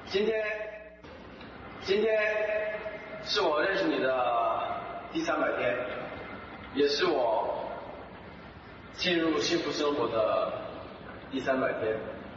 今天是我认识你的第300天，也是我进入幸福生活的第300天。